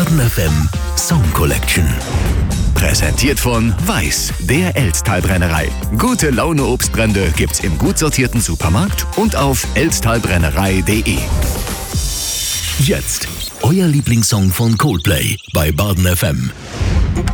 Baden FM Song Collection. Präsentiert von Weiß, der Elsttalbrennerei. Gute Laune Obstbrände gibt's im gut sortierten Supermarkt und auf elsttalbrennerei.de. Jetzt euer Lieblingssong von Coldplay bei Baden FM.